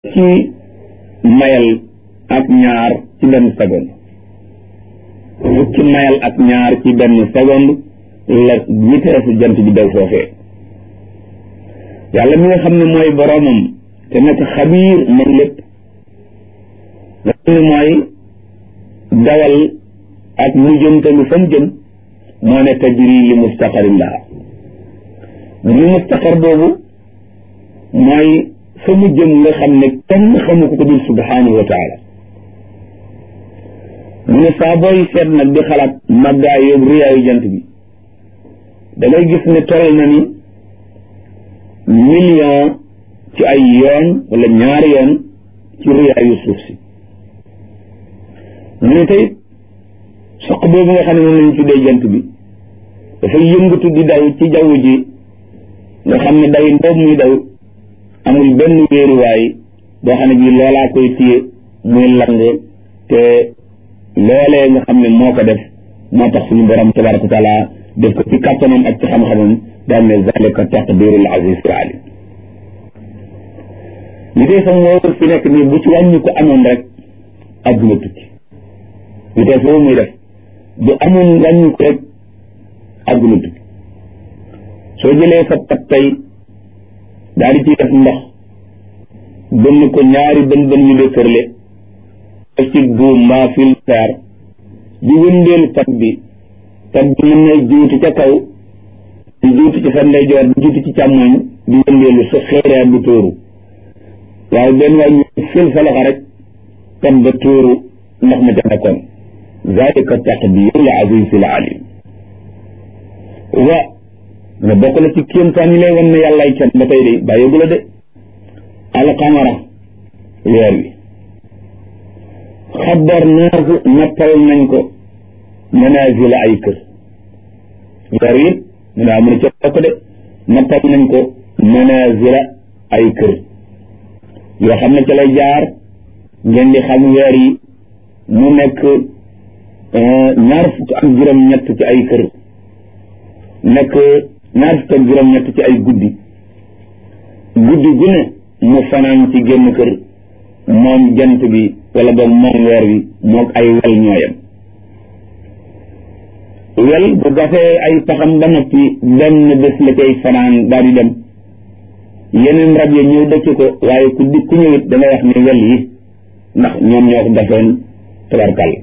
ci mayal ak ñaar ci benn seconde fukki mayal ak ñaar ci benn seconde la vitesse jant bi daw foofee yàlla mi nga xam ne mooy boroomam te nekk xabiir man lépp nga xam ne mooy dawal ak mu jëntalu fa mu jëm moo ne tajri li mustaqarin laha li mustaqar boobu mooy fa mu jëm nga xam ne kenn xamu ko dul subhanahu wa taala mu ne saa booy seet nag di xalaat màggaay yóbbu riyaayu jant bi da ngay gis ne toll na ni million ci ay yoon wala ñaari yoon ci riyaayu suuf si mu ne tey soq boobu nga xam ne moom lañu tuddee jant bi dafay yëngatu di daw ci jaww ji nga xam ne dawin boobu muy daw amul benn wéeruwaay boo xam ne bii loolaa koy téye muy lang te loolee nga xam ne moo ko def moo tax suñu borom tabaraka wa taala def ko ci kàttanam ak ci xam-xamam daal ne zalika taqdirul aziz alim li tey sax moo fi nekk nii bu ci wàññi ko amoon rek adduna tukki li tey foofu muy def bu amoon wàññi ko rek adduna tukki soo jëlee sa pat tey daal di ciy def ndox bënn ko ñaari bën yu dëkkërle def ci buum mbaa fil fer di wëndeel pat bi mën na juuti ca kaw di juuti ci sa ndeyjoor di juuti ci càmmoñ di wëndeelu sa xeereer bu tóoru waaye benn waay ñu fil sa loxo rek pat ba tóoru ndox ma ca nekkoon zalika taqdirul azizil alim wa nga bokk na ci kéemtaan yi lay wan ne yàllaay kenn ba tey de bàyyeegu la de alqamara weer wi xaddarnaahu nattal nañ ko manazila ay kër weer wi mu daa mën a ca bokk de nattal nañ ko manazila ay kër yoo xam ne ca lay jaar ngeen di xam weer yi mu nekk ñaar fukk ak juróom-ñett ci ay kër nekk ñaar fukk ak juróom-ñett ci ay guddi gu ne mu fanaan ci génn kër moom jant bi wala boog moom weer wi moog ay wel ñooyam wel bu gasee ay paxam ba noppi benn bés la cay fanaan daal di dem yeneen rab ya ñëw dëkk ko waaye ku ñëwit da ngay wax ne wel yi ndax ñoom ñoo ko gasoon tabarkal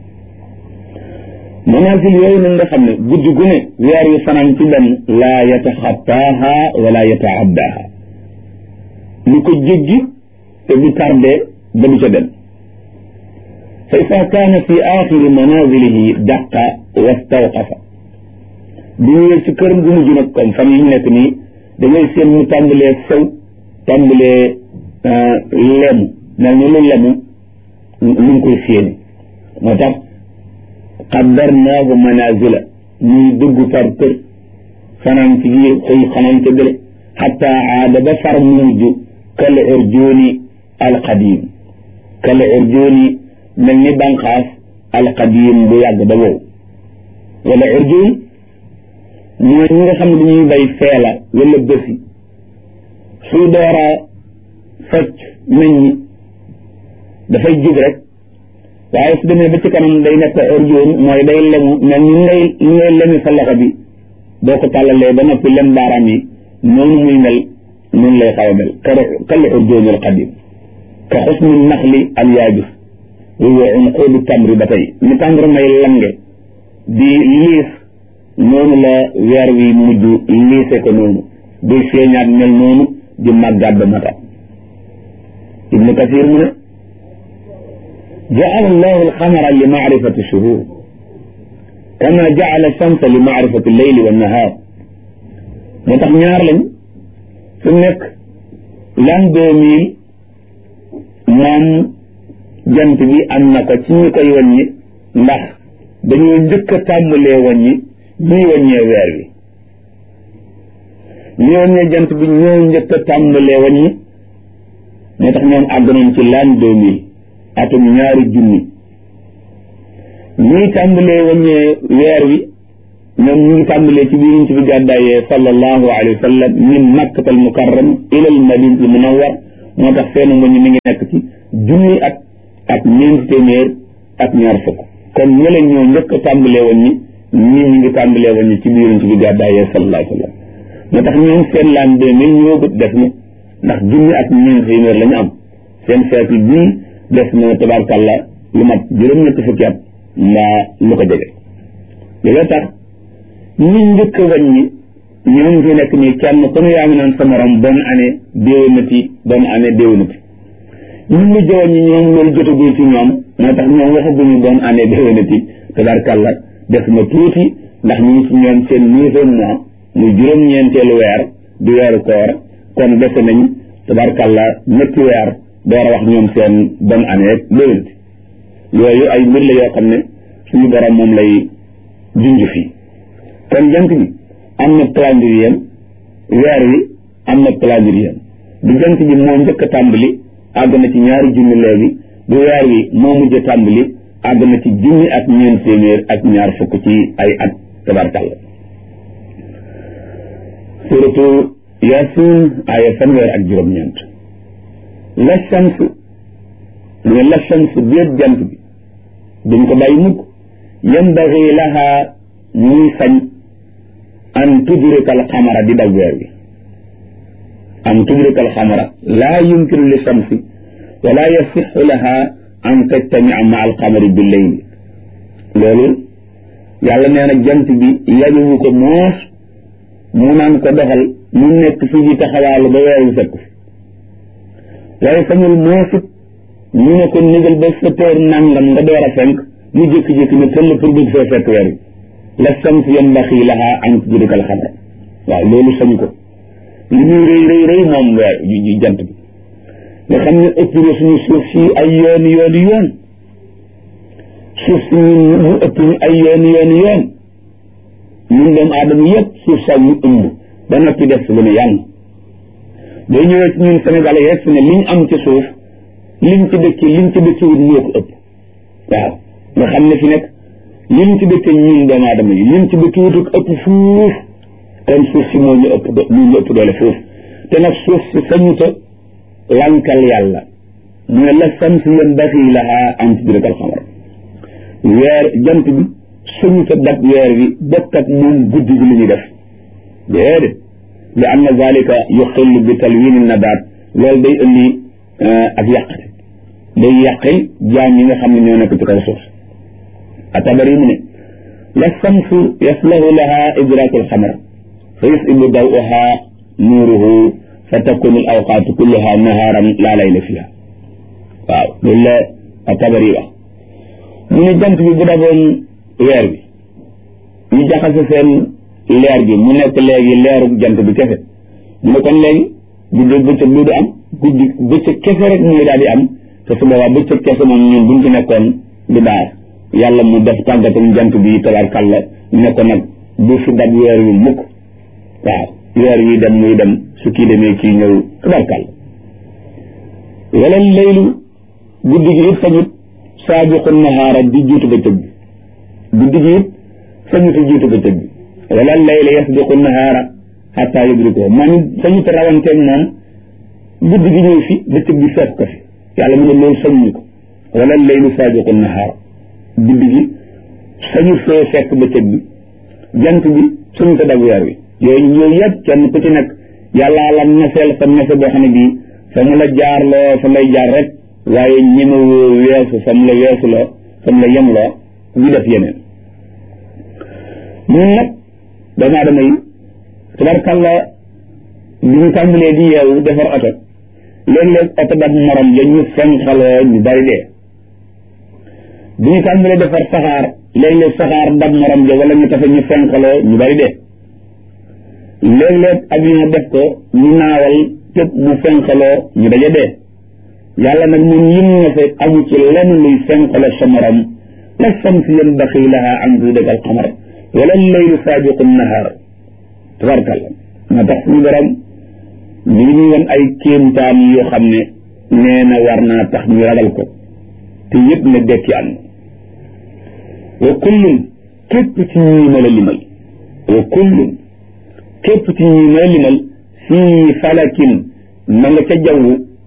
manaasil yooyu nag nga xam ne guddi gu ne weer yu fanaan ci benn laa yataxattaaha wala yataaddaha lu ko jéggi te du tardé ba du ca dem fa ida kaana fi axiri manazilihi daqa wastawqafa bu ñëwee ci këram gu mujj nag comme fan yi ñu nekk nii da ngay seen mu tàmbalee sew tàmbalee lemu mel ni lu lemu lu ngi koy séeni moo tax qaddarnaahu manazila ñuy dugg par kër fanaan ci biir xëy xanaan ca gële xatta aada ba far mujj kal urjuuni alqadim kal urjuuni mel ni banqaas alqadim bu yàgg ba wow wala urjuun mooy ñi nga xam ne dañuy bay feela wala bësi suy doora fecc nañ ñi dafay jub rek waaye su demee ba ci kanam day nekk urjuun mooy day lemu mel ni ngay lemi sa loxo bi boo ko tàllalee ba noppi lem baaraam yi noonu muy mel noonu lay xaw a mel kal urjuun al qadim ka xusni naxli al yaabis wa unquudu tamri ba tey ni tàngoor may lange di liis noonu la weer wi mujj liise ko noonu buy feeñaat mel noonu di màggaat ba mata ibnu kasir mu ne jaala allahu alqamara li maarifati shuhur kama jaala shamsa li maarifati leyli wa nahaar moo tax ñaar lañ su nekk l'an 2000 moom jant bi am na ko ci ñu koy wàññi ndax dañoo njëkk a tàmbalee wàññi ñuy wàññee weer wi ñuy wàññee jant bi ñoo njëkk a tàmbalee wàññi moo tax ñoom àgg nañ ci l'an 2000 atum ñaari junni ñuy tàmbalee wàññee weer wi ñoom ñu ngi tàmbalee ci biir ci bi gàddaayee sallallahu alayhi wa sallam min makkatal mukarram ila al madinatul munawwar moo tax seen ngëñ mi ngi nekk ci junni at ak ñeenti téeméer ak ñaar fukk kon ñële ñoo njëkk a tàmbalee woon ñi ñi ngi tàmbalee woon ñi ci biir ci bi gàddaayee sallallahu alayhi wa sallam moo tax ñoom seen laan 2000 ñoo bët def na ndax junni ak ñeenti téeméer la ñu am seen siècle bii def na tabarkàlla lu mat juróom-ñetti fukki at mbaa lu ko jege loolu tax ñi njëkk a wàññi ñoom fi nekk nii kenn ku ne yaa ngi naan sa morom bonne année déwénati bonne année déwénati ñu mujj a wàññi ñoom loolu jotagul ci ñoom moo tax ñoom waxaguñu bonne année déwénati tabarkàlla def na tuuti ndax ñu ngi ci ñoom seen 9e mois muy juróom-ñeenteelu weer di weeru koor kon dese nañ tabarkàlla ñetti weer door a wax ñoom seen bonne année déwénati yooyu ay mbir la yoo xam ne suñu borom moom lay junj fii kon jant bi am na calendrier weer wi am na calendrier bu jant bi moo njëkk a tàmbali àgg na ci ñaari junni léegi bu weer wi moo mujj a tàmbali àgg na ci junni ak ñeent téeméer ak ñaar fukk ci ay at tabarkàlla suratu Yaasin aaya fanweer ak juróom-ñeent la shams mu la shams bépp jant bi duñ ko bàyyi mukk yambagi laha muy sañ an tudrika al xamara di daw weer bi an tudrika al xamara laa yumkinu li shamsi wala yasixu laha an tajtamia ma al xamari bi leyli loolu yàlla nee na jant bi yañuwu ko moos mu naan ko doxal mu nekk fii di taxawaalu ba weer wi fekk fi waaye sañul moosit ñu ne ko négal ba 7 heures nangam nga door a fenk mu jékki-jékki ne tëll pour bëgg fee fekk weer wi la shams yanbaghi laha an tudrika al qamar waaw loolu sañu ko li muy rëy moom weer jant bi nga xam ne ëpp na suñu suuf si ay yoon suuf si mu ëpp ñu ay yoon ñun doomu aadama yëpp suuf saa ñu ëmb ba noppi def lu ne yàlla boo ñëwee ci ñun Sénégalais yëpp ne liñ am ci suuf liñ ci dëkki wut ñoo ko ëpp waaw nga xam ne fi nekk liñ ci dëkkee ñun doomu aadama yi liñ ci dëkki wut ak ëpp fuuf kon suuf si moo ñu ëpp doole fuuf te nag suuf si sañuta lankal yàlla mu ne la shams yanbaghi laha an tudrika al qamar weer jant bi sañuta dab weer bi bokk ak moom guddi gi li ñuy def déedéet li anna zalika yuxillu bi talwin nabaat loolu day indi ak yàqate day yàqil jaam yi nga xam ne ñoo nekk ci kaw suuf atabari mu ne la shamsu yaslahu laha idraku alxamar fa yusibu dawuha nuuruhu fa takunu al awqaatu kulluha naharan laa layla fiha waaw loolu la atabari wax mu ne jant bi bu daboon weer bi ñu jaxase seen leer gi mu nekk léegi leeru jant bi kese mu ne kon léegi guddi bëccëg du am guddi bëccëg kese rek mooy daal di am te su boobaa bëccëg kese moom ñun buñ ci nekkoon di baax yàlla mu def tàggatam jant bi tabarkàlla ne ko nag bu fi dab weer wi mukk waaw weer wi dem muy dem su kii demee kii ñëw tabarkàlla wala laylu guddi gi it sañut saabiqu nahaara di jiitu bëccëg bi guddi gi it sañut jiitu bëccëg bi wala layla yasbiqu nahaara xataa yudrikuhu man sañut rawanteeg moom guddi gi ñëw fi bëccëg bi fekk ko fi yàlla mu ne loolu sañuñu ko wala laylu saabiqu nahaara guddi gi sañu fee fekk bëccëg bi jant bi suñu ko dab weer wi yooyu yëpp kenn ku ci nekk yàlla la neseel sa nese boo xam ne bii fa mu la jaar loo fa lay jaar rek waaye ñemewoo weesu fa mu la weesu loo fa mu la yem loo di def yeneen ñun nag doomu aadama yi tabarkàlla bi ñu tàmbalee di yeewu defar oto léeg-léeg oto dab morom la ñu fenxaloo ñu bari dee bi ñu tàmbalee defar saxaar léeg-léeg saxaar dab morom ja wala ñu tafe ñu fenxaloo ñu bari dee léeg-léeg avion def ko ñu naawal tëb mu fenxaloo ñu daje dee yàlla nag ñun yim na fa amu ci lenn luy fenxaloo sa morom la shamsu yanbaghi laha an tudrika al qamar wala laylu saabiqu nahaar tabarkalla moo tax suñu borom ñu ngi woon ay kéemtaan yoo xam ne nee na war naa tax ñu ragal ko te yëpp ne dekki am wa kullun képp ci ñii ma la limal wa kullun képp ci ñii ma la limal fii falakin ma nga ca jaww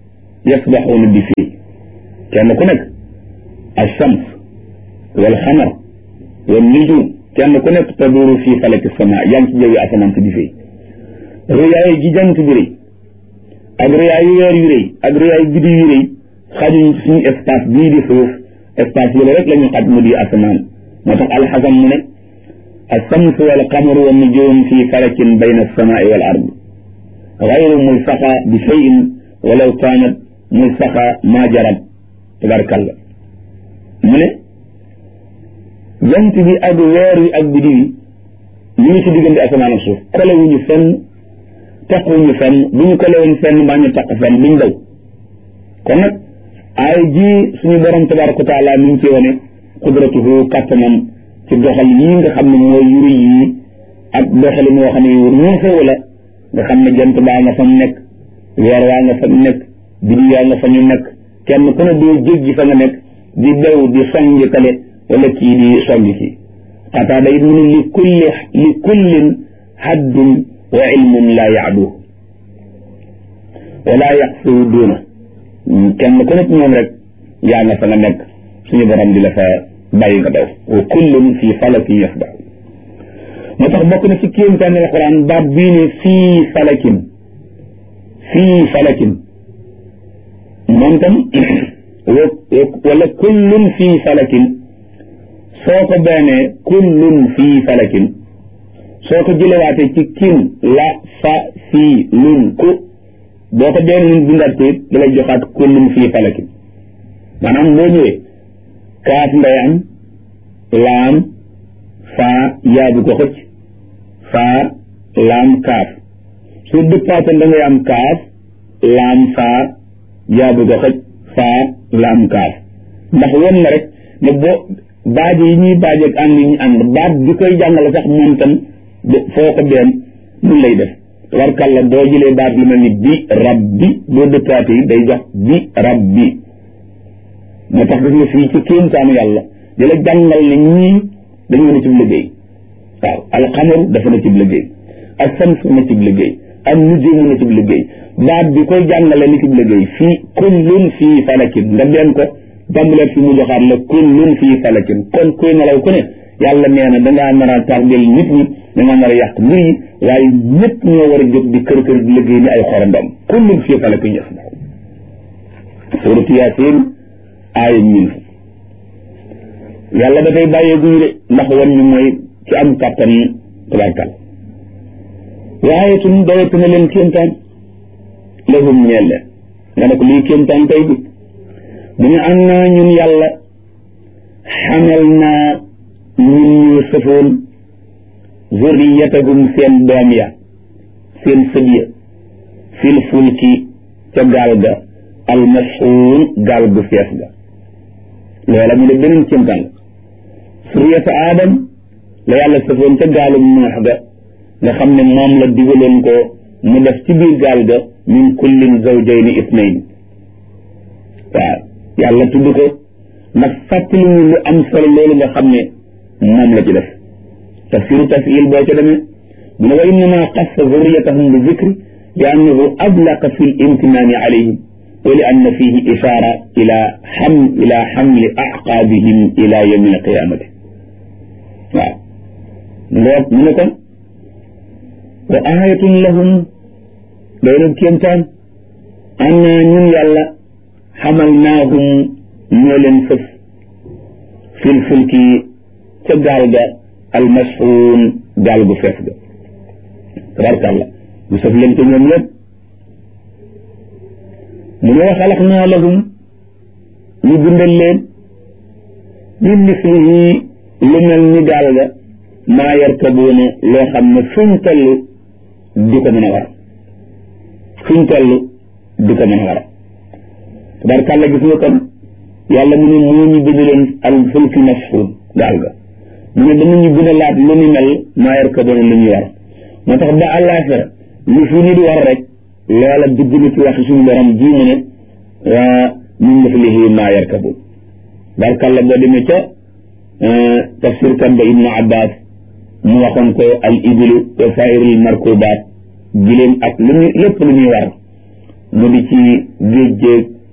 yasbaxuuna bi fii kenn ku nekk alshams wal xamar wal nujum kenn ku nekk taduru fii falaki sama yaa ngi ci jawwi asamaan si di fii rëyaay gi jant bi rëy ak rëyaay weer yu rëy ak rëyaay guddi yu rëy xajuñ suñu espace bii di suuf espace yooyu rek la ñu xaj mu di asamaan moo tax alxasan mu ne alshams wal qamaru wal nujum fii falakin bayna alsamaai wal ard gayru mulsaqa bi cheyin walaw kaanat mulsaqa maa jarab tabarkalla mu ne jant bi ak weer wi ak biddi wi ñu ngi ci diggante asamaan ak suuf kolewuñu fenn taquñu fenn bu ñu kolewoon fenn mbaa ñu taq fenn duñ daw kon nag ay ji suñu borom tabaraka wa taala mi ngi ci wane qudratuhu kàttanam ci doxal yii nga xam ne mooy yuri yii ak doxali moo xam ne yu ñun xew la nga xam ne jant baa nga fa mu nekk weer waa nga fa mu nekk biddi yaa nga fa ñu nekk kenn ku ne doo jéggi fa nga nekk di daw di songi kale wala kii di songi kii xataa day mu ne li kullin haddun wa ilmun laa yaaduhu wala yaxsiru duuna kenn ku nekk ñoom rek yaa nga fa nga nekk suñu borom di la fa bàyyi nga daw wa kullun fii falakin yasbax moo tax bokk na ci kéemtaani alquran baat bii ne fii falakin moom tam wala kullun fii falakin soo ko beenee kullun fii falakin soo ko jëlewaatee ci kin la fa fii lun ku boo ko benn nun bindaat ko it da lay joxaat kullun fii falakin maanaam boo ñëwee kaaf ngay am laam faa yaabu ko xëcc faa laam kaaf su dëppaateen da ngay am kaaf laam faa yaabu ko xëcc faa laam kaaf ndax won na rek ne boo baaje yi ñuy baaje ak ànd yi ñu ànd baat bi koy jàngale sax moom tam foo ko benn mun lay def warkalla boo jëlee baat lu mel ni bi rabbi boo dëppaate yi day jox bi rabbi moo tax gis nga fii ci kéemtaanu yàlla di la jàngal ne ñii dañu ne ci liggéey waaw alxamaru dafa na ci liggéey ak shams na ci liggéey ak nujumu na ci liggéey baat bi koy jàngale ni ci liggéey fii kullun fii falakin nga benn ko bambuleet fi mu joxaat la kullun fii falakin kon kuy nelaw ku ne yàlla nee na dangaa nar a tardel nit ñi dangaa nar a yàq mbir yi waaye ñëpp ñoo war a jóg di kër kër di liggéey ni ay xorondom kullun fii falakin yasbax suuratu Yaasin aaya ñun yàlla dafay bàyyee guñu de ndax wan ñu mooy ci am kàttan tabarkal waaye tun dawatu na leen kéemtaan lahum ñeel leen nga ne ko lii kéemtaan tey bi mu ne am naa ñun yàlla xamal naa ñun ñu sëfoon zurriyatagum seen doom ya seen sët ya fil fulki ca gaal ga almashuun gaal gu fees ga loola mu ne beneen kéemtaan zurriyata aadam la yàlla sëfoon ca gaalum Nuux ga nga xam ne moom la digaloon ko mu def ci biir gaal ga min kullin zawjayni ithnayn waaw yàlla tudd ko nag fàttali ñu lu am solo loolu nga xam ne moom la ci def tafsiru tafil boo ca demee mu ne wa innama qassa zurriyatahum bi zikri li annahu ablaqa fi l imtinaani alayhim wa li anna fihi ishaara ila xamli aqaabihim ila yawmi al qiyamati waaw ngoog mu ne kon wa aayatun lahum day na kéemtaan anna ñun yàlla xamalnaahum ñoo leen sëf fil fulki ca gaal ga almashuun gaal gu fees ga tabarkàlla ñu sëf leen ca ñoom lépp mu ne wa xalaqnaa lahum ñu bindal leen min mislihi lu mel ni gaal ga maa yarkabuuna loo xam ne fuñ toll di ko mën a war fuñ toll di ko mën a war tabarkàlla gis nga kon yàlla mu ne moo ñu bind leen al fulki mashuun gaal ga mu ne danañu gën a laat lu ni mel maa yarkabuuna lu ñuy war moo tax ba àllaaxira lu fi nit war rek loola dugg na ci waxi suñu borom ji mu ne waa min mislihi maa yarkabuun tabarkàlla boo demee ca tafsir kan ba Ibnu Abbas mu waxoon ko al ibilu wa saa'iril markubaat giléem ak lu ñuy lépp lu ñuy war mu di ci géej géej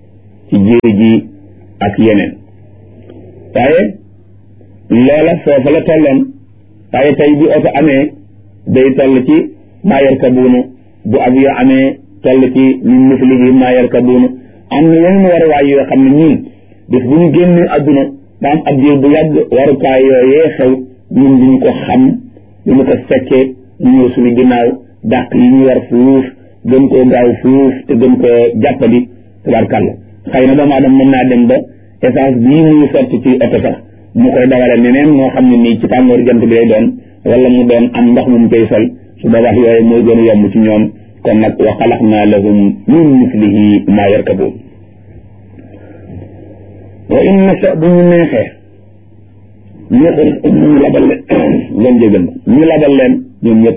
ci jéeri ji ak yeneen waaye loola foofa la tolloon waaye tey bi oto amee day toll ci maa yarkabuuna bu avion amee toll ci min mislihi maa yarkabuuna am na yeneen waruwaay yoo xam ne ñun bis bu ñu génnee adduna ba am ab diir bu yàgg warukaay yooyee xew ñun duñu ko xam duñu ko fekkee ñu ñëw suñu ginnaaw dàq yi ñu war fuuf gën koo gaaw fuuf te gën koo jàppandi tabarkàlla xëy na doomu aadama mën naa dem ba essence bii muy sotti ci oto sax mu koy dawale neneen moo xam ne nii ci tàngoor jant bi lay doon wala mu doon am ndox mu koy sol su boobaa yooyu mooy gën a yomb ci ñoom kon nag wa xalaqnaa lahum min mislihi maa yarkabuun wa in nasha bu ñu neexee ñu labal leen jégal ñu labal leen ñoom ñëpp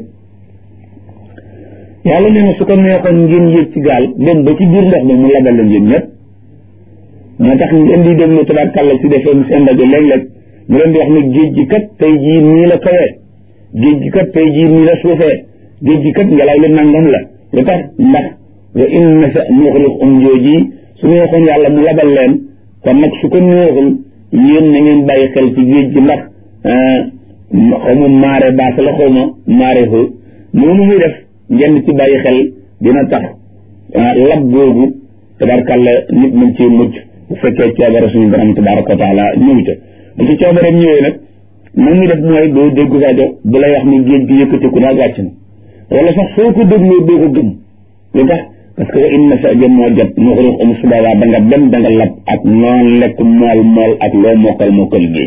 yàlla nee na su ko neexoon ngeen yéeg ci gaal dem ba ci biir ndox mi mu labal leen yéen ñëpp moo tax ngeen di déglu tabaarkàlla ci defee seen rajo léeg-léeg mu leen di wax ne géej gi kat tey jii nii la kawee géej gi kat tey jii nii la suufee géej gi kat ngelaw li nangam la lu tax ndax wa in nasha nuxriqhum jooji su neexoon yàlla mu labal leen kon nag su ko neexul yéen na ngeen bàyyi xel ci géej gi ndax xaw ma maare baas la xaw ma maare fu noonu muy def ngeen ci bàyyi xel dina tax lab boobu tabarkàlla nit mën ci mucc bu fekkee coobare suñu borom tabaraka wa taala ñëw ca bu ci coobareem ñëwee nag man mi def mooy doo déggu rajo bu lay wax ni géej gi yëkkatiku naa wàcc na wala sax soo ko dégloo doo ko gëm lu tax parce que wa inna sa jëm moo jot nuxriqhum subawaa da nga dem da nga lab ak noon lekk mool ak loo mokkal géej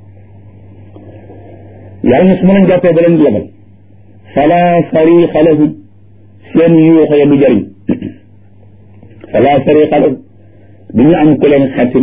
yàlla na su ma leen jàppee ba leen labal fala sariqa lahum seen yuuxo ya du jëriñ fala sariqa lahum du ñu am ku leen xetil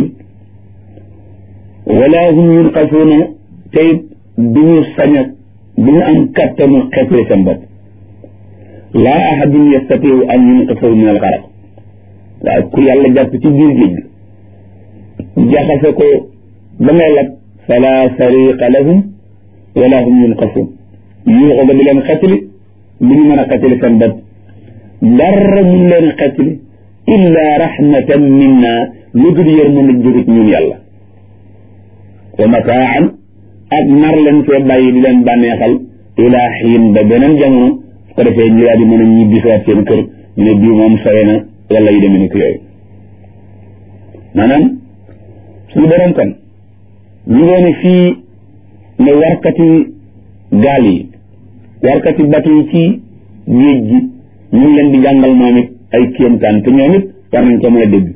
wala hum yunqasuuna tey du ñu sañ a du ñu am kattanu xetli seen bopp laa ahadun yastatiu an yunqasahu min alxaraq waaye ku yàlla jàpp ci biir géej gi jaxase ko ba ngay lab fala sariqa lahum wala hum yunqasuun yuuxo ga di leen xetli du ñu mën a xetli seen bopp dara mun leen xetli illa rahmatan minna lu dul yërmande jóge ci ñun yàlla wa mataan ak nar leen fee bàyyi di leen bànneexal ilaa xiin ba beneen jamono su ko defee ñu daal di mën a ñibbisiwaat seen kër ñu ne bii moom sowe na wala yu demee ni ko yooyu maanaam suñu borom kon ñu ngoone fii ne warkati gaal yi warkati batu yi ci géej gi ñu ngi leen di jàngal moom it ay kéemtaan te ñoom it war nañ ko mën a dégg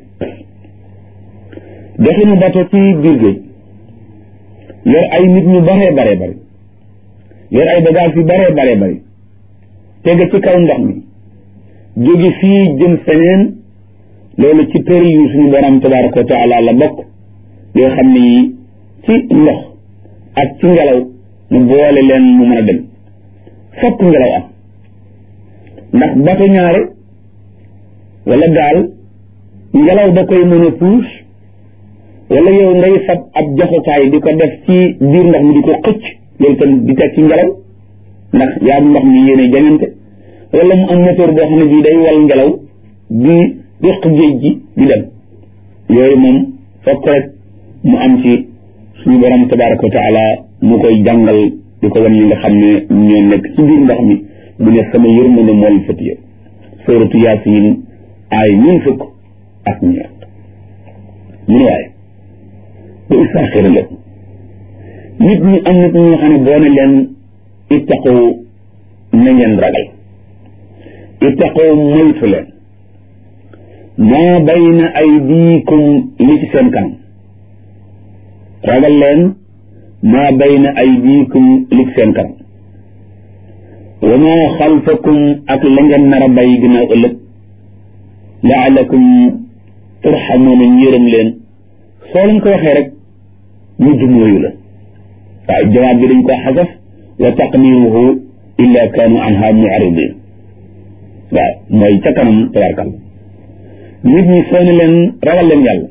doxinu bato ci biir géej yor ay nit ñu baree bari yor ay bagage yu baree bari tege ci kaw ndox mi jóge fii jëm feneen loolu ci tëri yu suñu borom tabaraka wa taala la bokk yoo xam ne yi ci ndox ak ci ngelaw mu boole leen mu mën a dem fokk ngelaw am ndax bato ñaare wala gaal ngelaw da koy mën a puus wala yow ngay fab ab joxukaay di ko def ci biir ndox mi di ko xëcc loolu tam di teg ci ngelaw ndax yaa ndox mi yéene jañante wala mu am moteur boo xam ne bii day wal ngelaw di yëq géej gi di dem yooyu moom fokk rek mu am ci suñu borom tabaraka wa taala mu koy jàngal di ko wan ñi nga xam ne ñoo nekk ci biir ndox mi mu ne sama yërmande mool fatiya suratu yaasin ay ñun fukk ak ñeent mu ne waaye bu istaaxira la nit ñi am nit ñoo xam ne boo ne leen ittaqu na ngeen ragal ittaqu moytu leen maa bayna aydiikum li ci seen kanam ragal leen maa bayna aydiikum li ci seen kanam wa maa xalfakum ak la ngeen nar a bàyyi ginnaaw ëllëg laalakum turxamuuna njërëm leen soo leen ko waxee rek mu dumóoyu la waaye jawaab bi dañ ko xasaf wa taqdiruhu illa kaanu anha mu'ridin waaw mooy ca kanam tabarkal nit ñi soo ne leen ragal leen yàlla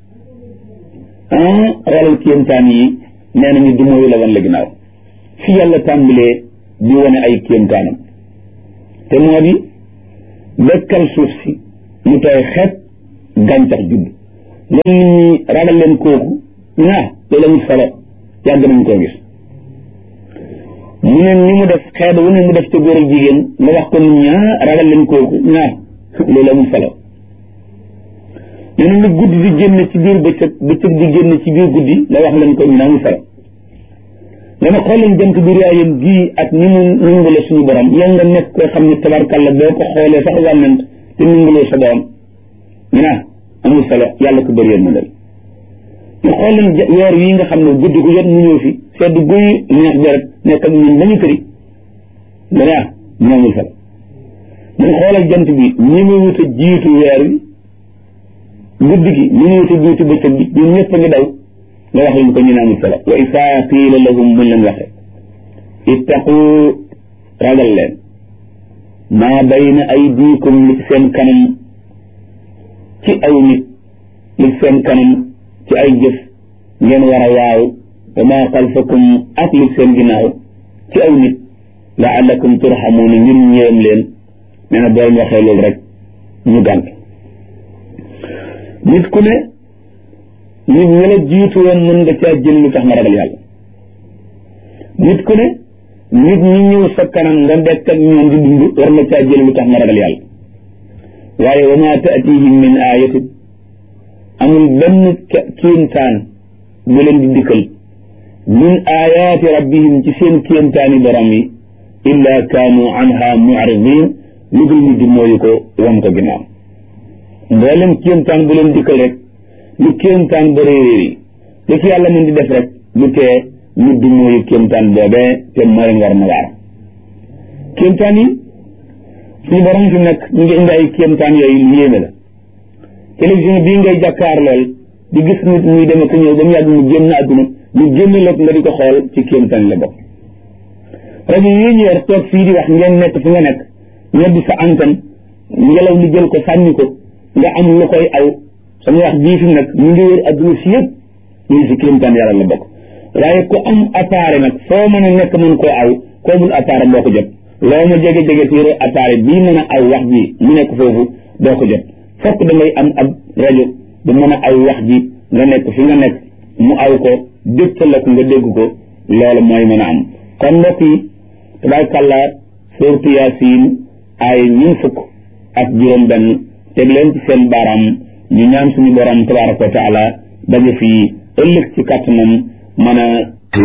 ragal kéemtaan yi nee nañu dumóoyu la wan la ginnaaw fi yàlla tàmbalee di wane ay kéemtaanam te moo di dëkkal suuf si mu tooy xeet gàncax judd nga nit ñi ragal leen kooku loolu amul solo yàgg nañ koo gis mu ne ni mu def xeet wu ne mu def ca góor ak jigéen nga wax ko nit ñi ragal leen kooku loolu amul solo nee na lu guddi di génn ci biir bëccëg di génn ci biir guddi nga wax leen ko amul solo nga ne xool leen jant bi raayam gii ak ni mu nungule suñu borom yow nga nekk koo xam ne tabarkàlla boo ko xoolee sax wànnant te nunguloo sa borom ñu amul solo yàlla ko bëri yéen leen ñu xool leen weer yi nga xam ne guddi gu jot mu ñëw fi sedd guy neex deret nekk ak ñun ba ñu këri nga ñu amul solo ñu xoolal jant bi ñi muy wut a jiitu weer wi guddi gi ñi muy wut a jiitu bëccëg bi ñun ñëpp a ngi daw nga wax leen ko ñu ne amul solo wa isaa qiila lahum buñ leen waxee ittaqu ragal leen maa bayna aydiikum li ci seen kanam ci aw nit li ci seen kanam ci ay jëf ngeen war a waaw wa maa xalfakum ak li seen ginnaaw ci aw nit laallakum turhamuuna ngir ñeem leen nee na boo waxee loolu rek ñu gànt nit ku ne nit ñi la jiitu woon mën nga caa jël lu tax nga ragal yàlla nit ku ne nit ñi ñëw sa kanam nga dekk ak ñoom di dund war nga caa jël lu tax nga ragal yàlla waaye wa maa taatihim min ayatin amul benn kéemtaan bu leen di dikkal min ayaati rabbihim ci seen kéemtaani borom yi illa kaanu anha mu'ridin lu dul ñu di mooyu ko wan ko ginnaaw mboolem kéemtaan bu leen dikkal rek lu kéemtaan ba réeréer yi lu ci yàlla mën di def rek lu tee ñu di mooyu kéemtaan boobee te mooy ngor na waar kéemtaan yi suñu borom fi nekk ñu ngi indi ay kéemtaan yooyu lu yéeme la télévision bii ngay jàkkaar lool di gis nit muy dem ak ñëw ba mu yàgg mu génn àdduna ñu génn la nga di ko xool ci kéemtaan la bokk rajo yi ñu yor toog fii di wax ngeen nekk fi nga nekk ñoddi sa antenne ngelaw li jël ko sànni ko nga am lu koy aw sama wax jii fi nag ñu ngi wër àdduna si yëpp ñu ngi si kéemtaan yàlla la bokk waaye ku am appareil nag foo mën a nekk mën koo aw koo mul appareil doo ko jot loo ma jege-jege si yore appareil bii mën a aw wax ji mu nekk foofu doo ko jot fokk da ngay am ab rajo bu mën a aw wax ji nga nekk fi nga nekk mu aw ko dégtal la ko nga dégg ko loolu mooy mën a am kon mbokk yi tabaarkalla suurtu Yaasiin ay ñun fukk ak juróom benn teg leen ci seen baaraam ñu ñaan suñu borom tabaaraka wa taala daje fii ëllëg ci kàttanam mën a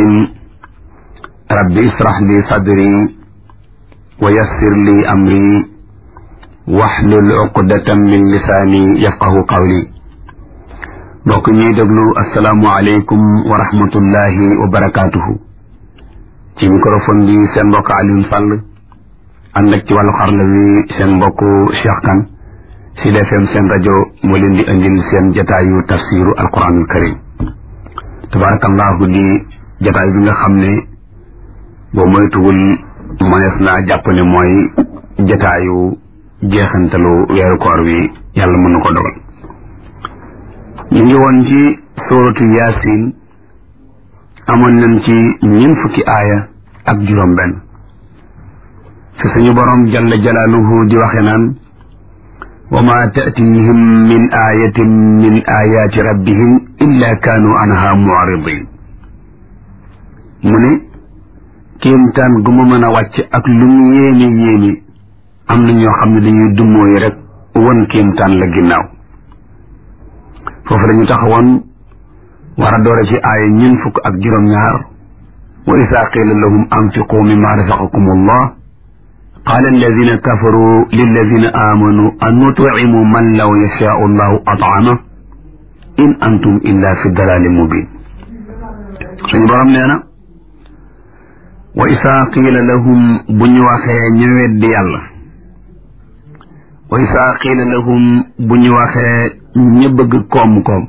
rabbi israh li sadri wa yassir li amri wahlul uqdatan min lisaani yafqahu qawli mbokk ñuy déglu asalaamu aleykum wa rahmatullahi wa barakaatuhu ci microphone bi seen mbokk Alioune Sall ànd ak ci wàllu xarala wi seen mbokk Cheikh Kane Sud FM seen rajo moo leen di indil seen jataayu tafsiru alquranul karim tabarakallahu di jataay bi nga xam ne boo moytuwul mënees naa jàpp ne mooy jataayu jeexantalu weeru koor wi yàlla mën na ko dogal ñu ngi woon ci suuratu Yaasin amoon nañ ci ñeent fukki aaya ak juróom benn fi suñu borom jalla jalaaluhu di waxe naan wa ma ta'tihim min ayatin min ayati rabbihim illa kaanu anha mu'ridin mu ne kéemtaan gu ma mën a wàcc ak lu mu yéene yéene am na ñoo xam ne dañuy dummóoyi rek won kéemtaan la ginnaaw foofu la ñu taxawoon war a doore ci aaya ñeent fukk ak juróom ñaar wa isaa qiila lahum anfiqu mimma razaqakum allah qaala alladina kafaru lilladina amanu an nut'imu man law yashaau allahu at'ama in antum illa fi dalalin mubin suñu borom nee na wa isaa qiila lahum bu ñu waxee ñu weddi yàlla wa isaa qiila lahum bu ñu waxee ñu bëgg koom-koom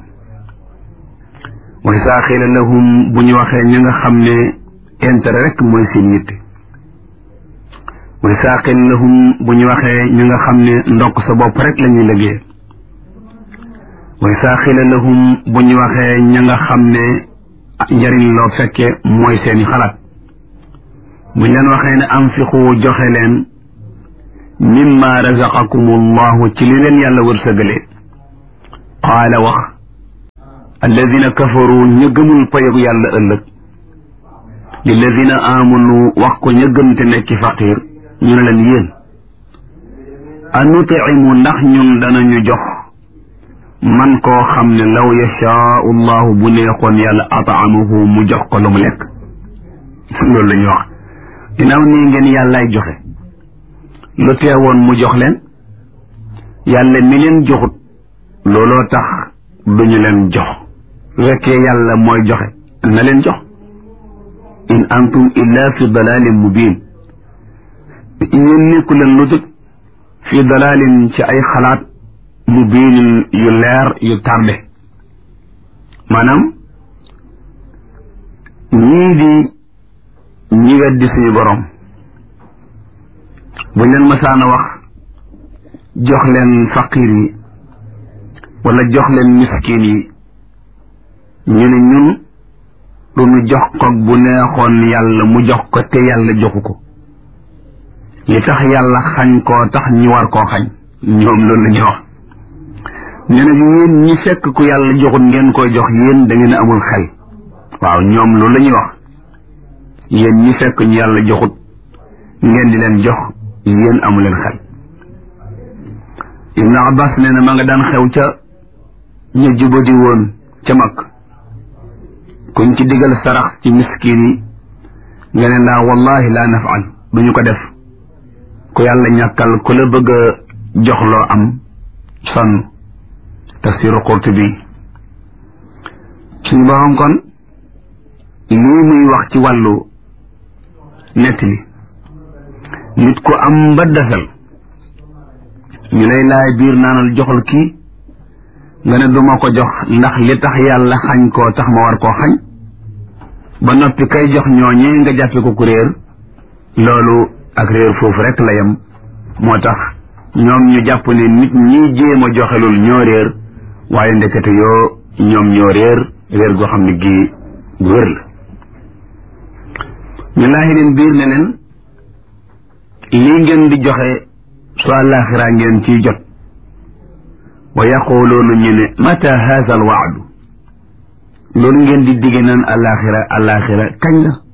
wa isaa qiila lahum bu ñu waxee ñu nga xam ne intérêt rek mooy seen yitte wa isaa qiila lahum bu ñu waxee ñu nga xam ne ndokk sa bopp rek la ñuy liggéey wa isaa qiila lahum bu ñu waxee ñu nga xam ne njëriñ loo fekke mooy seeni xalaat buñ leen waxee ne anfiqu joxe leen mimma razaqakum allahu ci li leen yàlla wërsëgale qaala wax alladina kafaru ña gëmul payogu yàlla ëllëg lilladina amanu wax ko ña gëm te nekki faqir ñu ne leen yéen anutimu ndax ñun danañu jox man koo xam ne law yashaau llahu bu neexoon yàlla ataamahu mu jox ko lu mu lekk loolu la ñu wax ginnaaw nii ngeen yàllaay joxe lu teewoon mu jox leen yàlla mi leen joxut looloo tax duñu leen jox su fekkee yàlla mooy joxe na leen jox in antum illa fi dalalin mubin yéen nekku leen lu dul fi dalalin ci ay xalaat mubinin yu leer yu tardé maanaam ñii di ñi weddi suñu borom buñ leen masaana wax jox leen faqir yi wala jox leen miskin yi ñu ne ñun du ñu jox ko bu neexoon yàlla mu jox ko te yàlla joxu ko li tax yàlla xañ koo tax ñu war koo xañ ñoom loolu la ñuy wax ñu ne yéen ñi fekk ku yàlla joxut ngeen koy jox yéen da ngeen amul xel waaw ñoom loolu la ñuy wax yéen ñi fekk ñu yàlla joxut ngeen di leen jox yéen amu leen xel Ibn Abbas nee na ma nga daan xew ca ñu jubadi woon ca mag kuñ ci digal sarax ci miskin yi nga ne laa wallahi laa nafal duñu ko def ku yàlla ñàkkal ku la bëgg a jox loo am sonn tafsiru Qurtubi suñu borom kon lii muy wax ci wàllu nett li nit ku am ba defal ñu lay laay biir naanal joxal kii nga ne duma ko jox ndax li tax yàlla xañ koo tax ma war koo xañ ba noppi kay jox ñooñee nga jàppe ko ku réer loolu ak réer foofu rek la yem moo tax ñoom ñu jàpp ne nit ñi jéem a joxelul ñoo réer waaye ndekete yoo ñoom ñoo réer goo xam ne gii gu wér la ñu laaxi leen biir ne leen lii ngeen di joxe su àllaaxira ngeen ciy jot wa yaquluuna ñu ne mata haza al waadu loolu ngeen di digge naan àllaaxira kañ la